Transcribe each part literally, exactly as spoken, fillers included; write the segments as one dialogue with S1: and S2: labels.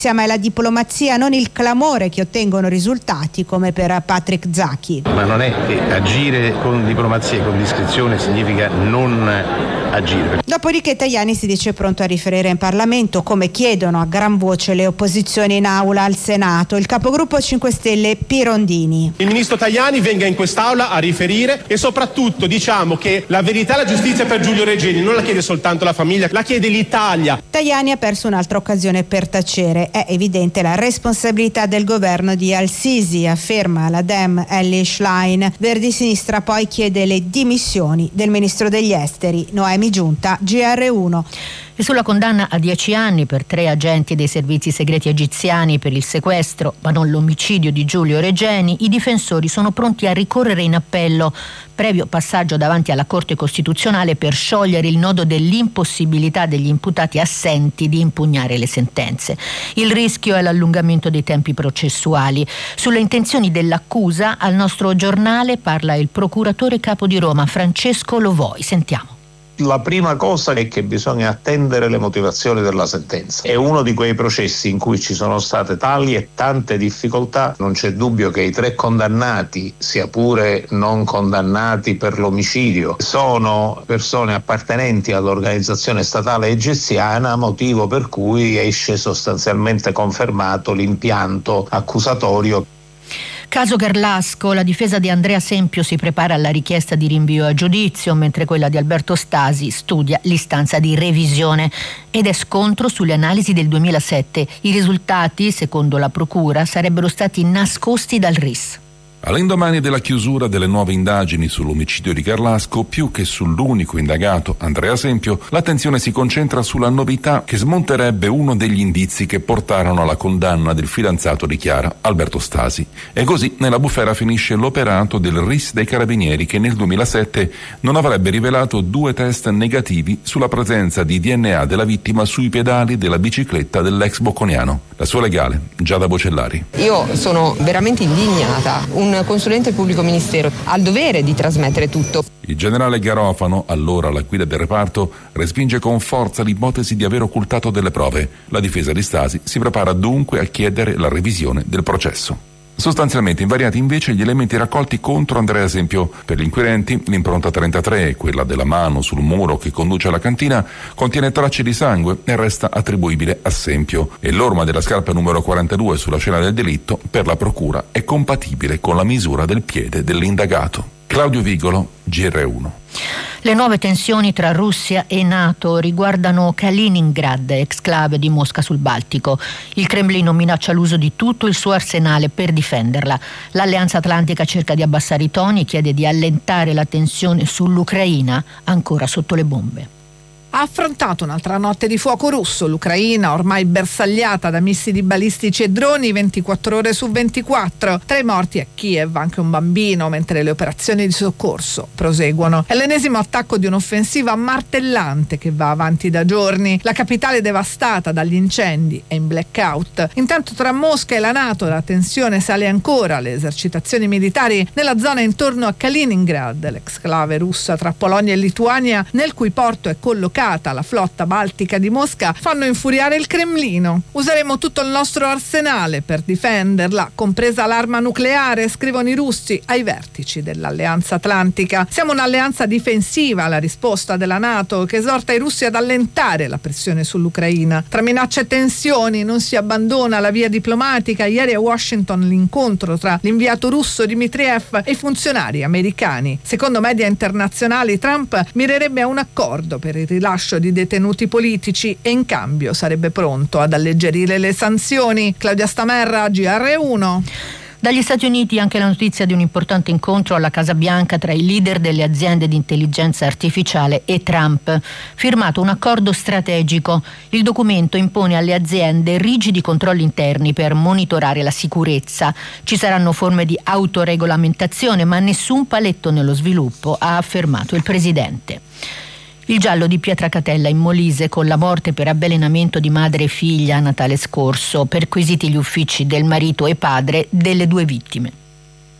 S1: Ma è la diplomazia, non il clamore, che ottengono risultati, come per Patrick Zaki.
S2: Ma non è che agire con diplomazia e con discrezione significa non agire.
S1: Dopodiché Tajani si dice pronto a riferire in Parlamento, come chiedono a gran voce le opposizioni in aula al Senato. Il capogruppo cinque Stelle Pirondini.
S3: Il ministro Tajani venga in quest'aula a riferire e soprattutto diciamo che la verità e la giustizia per Giulio Regeni non la chiede soltanto la famiglia, la chiede l'Italia.
S1: Tajani ha perso un'altra occasione per tacere. È evidente la responsabilità del governo di Al-Sisi, afferma la Dem Ellie Schlein. Verdi Sinistra poi chiede le dimissioni del ministro degli esteri. Noemi Giunta, G R uno.
S4: E sulla condanna a dieci anni per tre agenti dei servizi segreti egiziani per il sequestro, ma non l'omicidio di Giulio Regeni, i difensori sono pronti a ricorrere in appello, previo passaggio davanti alla Corte Costituzionale per sciogliere il nodo dell'impossibilità degli imputati assenti di impugnare le sentenze. Il rischio è l'allungamento dei tempi processuali. Sulle intenzioni dell'accusa al nostro giornale parla il procuratore capo di Roma, Francesco Lovoi. Sentiamo.
S5: La prima cosa è che bisogna attendere le motivazioni della sentenza. È uno di quei processi in cui ci sono state tali e tante difficoltà. Non c'è dubbio che i tre condannati, sia pure non condannati per l'omicidio, sono persone appartenenti all'organizzazione statale egiziana, motivo per cui esce sostanzialmente confermato l'impianto accusatorio.
S4: Caso Garlasco, la difesa di Andrea Sempio si prepara alla richiesta di rinvio a giudizio, mentre quella di Alberto Stasi studia l'istanza di revisione ed è scontro sulle analisi del duemilasette. I risultati, secondo la procura, sarebbero stati nascosti dal R I S.
S6: All'indomani della chiusura delle nuove indagini sull'omicidio di Garlasco, più che sull'unico indagato, Andrea Sempio, l'attenzione si concentra sulla novità che smonterebbe uno degli indizi che portarono alla condanna del fidanzato di Chiara, Alberto Stasi. E così nella bufera finisce l'operato del R I S dei Carabinieri, che nel duemilasette non avrebbe rivelato due test negativi sulla presenza di D N A della vittima sui pedali della bicicletta dell'ex bocconiano. La sua legale, Giada Bocellari.
S7: Io sono veramente indignata. Un consulente pubblico ministero ha il dovere di trasmettere tutto.
S6: Il generale Garofano, allora alla guida del reparto, respinge con forza l'ipotesi di aver occultato delle prove. La difesa di Stasi si prepara dunque a chiedere la revisione del processo. Sostanzialmente invariati invece gli elementi raccolti contro Andrea Sempio. Per gli inquirenti l'impronta trentatré, quella della mano sul muro che conduce alla cantina, contiene tracce di sangue e resta attribuibile a Sempio, e l'orma della scarpa numero quarantadue sulla scena del delitto per la procura è compatibile con la misura del piede dell'indagato. Claudio Vigolo, G R uno.
S4: Le nuove tensioni tra Russia e NATO riguardano Kaliningrad, exclave di Mosca sul Baltico. Il Cremlino minaccia l'uso di tutto il suo arsenale per difenderla. L'Alleanza Atlantica cerca di abbassare i toni, chiede di allentare la tensione sull'Ucraina, ancora sotto le bombe.
S8: Ha affrontato un'altra notte di fuoco russo. L'Ucraina, ormai bersagliata da missili balistici e droni ventiquattro ore su ventiquattro. Tra i morti a Kiev anche un bambino, mentre le operazioni di soccorso proseguono. È l'ennesimo attacco di un'offensiva martellante che va avanti da giorni. La capitale devastata dagli incendi è in blackout. Intanto tra Mosca e la NATO la tensione sale ancora. Le esercitazioni militari nella zona intorno a Kaliningrad, l'exclave russa tra Polonia e Lituania, nel cui porto è collocata la flotta baltica di Mosca, fanno infuriare il Cremlino. Useremo tutto il nostro arsenale per difenderla, compresa l'arma nucleare, scrivono i russi ai vertici dell'Alleanza Atlantica. Siamo un'alleanza difensiva, la risposta della NATO, che esorta i russi ad allentare la pressione sull'Ucraina. Tra minacce e tensioni non si abbandona la via diplomatica. Ieri a Washington l'incontro tra l'inviato russo Dmitriev e i funzionari americani. Secondo media internazionali, Trump mirerebbe a un accordo per il rilascio di detenuti politici e in cambio sarebbe pronto ad alleggerire le sanzioni. Claudia Stamerra, G R uno.
S4: Dagli Stati Uniti anche la notizia di un importante incontro alla Casa Bianca tra i leader delle aziende di intelligenza artificiale e Trump. Firmato un accordo strategico. Il documento impone alle aziende rigidi controlli interni per monitorare la sicurezza. Ci saranno forme di autoregolamentazione, ma nessun paletto nello sviluppo, ha affermato il presidente. Il giallo di Pietracatella in Molise, con la morte per avvelenamento di madre e figlia a Natale scorso, perquisiti gli uffici del marito e padre delle due vittime.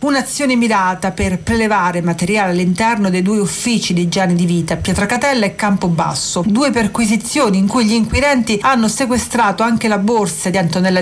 S9: un'azione mirata per prelevare materiale all'interno dei due uffici di Gianni Di Vita, Pietracatella e Campobasso, due perquisizioni in cui gli inquirenti hanno sequestrato anche la borsa di Antonella